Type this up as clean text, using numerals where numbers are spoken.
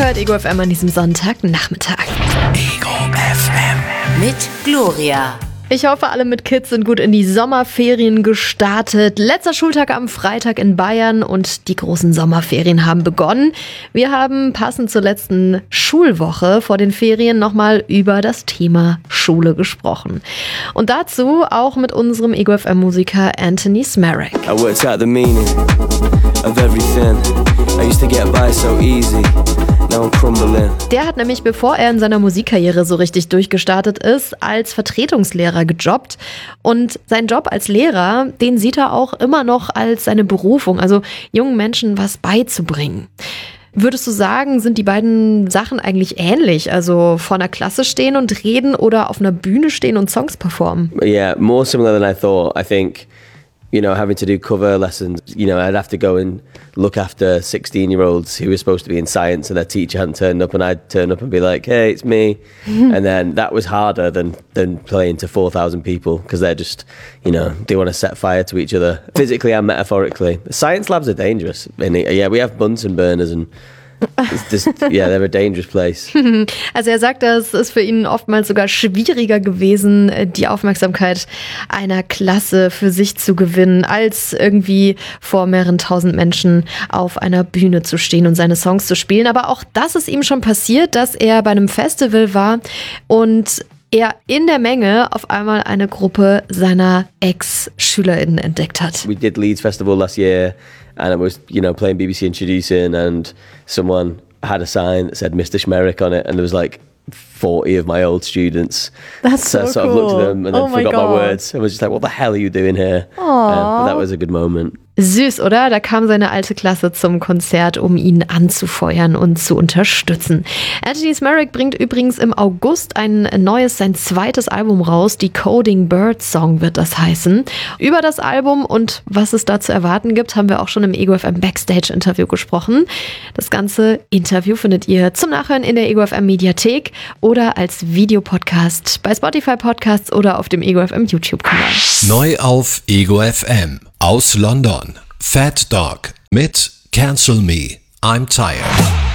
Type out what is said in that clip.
hört Ego FM an diesem Sonntagnachmittag. Ego FM mit Gloria. Ich hoffe, alle mit Kids sind gut in die Sommerferien gestartet. Letzter Schultag am Freitag in Bayern und die großen Sommerferien haben begonnen. Wir haben passend zur letzten Schulwoche vor den Ferien nochmal über das Thema Schule gesprochen. Und dazu auch mit unserem Ego FM-Musiker Anthony Smarek. I worked out the meaning of everything. I used to get by so easy. Now I'm crumbling. Der hat nämlich, bevor er in seiner Musikkarriere so richtig durchgestartet ist, als Vertretungslehrer gejobbt. Und seinen Job als Lehrer, den sieht er auch immer noch als seine Berufung, also jungen Menschen was beizubringen. Würdest du sagen, sind die beiden Sachen eigentlich ähnlich? Also vor einer Klasse stehen und reden oder auf einer Bühne stehen und Songs performen? Yeah, more similar than I thought. I think, having to do cover lessons, I'd have to go and look after 16-year-olds who were supposed to be in science and their teacher hadn't turned up, and I'd turn up and be like, hey, it's me. And then that was harder than playing to 4,000 people because they're just, they want to set fire to each other, physically and metaphorically. Science labs are dangerous. And we have Bunsen burners and they're a dangerous place. Also er sagt, es ist für ihn oftmals sogar schwieriger gewesen, die Aufmerksamkeit einer Klasse für sich zu gewinnen, als irgendwie vor mehreren tausend Menschen auf einer Bühne zu stehen und seine Songs zu spielen. Aber auch das ist ihm schon passiert, dass er bei einem Festival war und er in der Menge auf einmal eine Gruppe seiner Ex-SchülerInnen entdeckt hat. We did Leeds Festival last year and I was, playing BBC Introducing and someone had a sign that said Mr. Schmerich on it and there was like 40 of my old students. That's so I sort cool. of looked at them and then forgot my words. I was just like, what the hell are you doing here? But that was a good moment. Süß, oder? Da kam seine alte Klasse zum Konzert, um ihn anzufeuern und zu unterstützen. Anthony Smarek bringt übrigens im August sein zweites Album raus. Decoding Bird Song wird das heißen. Über das Album und was es da zu erwarten gibt, haben wir auch schon im Ego FM Backstage-Interview gesprochen. Das ganze Interview findet ihr zum Nachhören in der Ego FM Mediathek oder als Videopodcast bei Spotify Podcasts oder auf dem Ego FM YouTube-Kanal. Neu auf Ego FM. Aus London, Fat Dog mit Cancel Me, I'm Tired.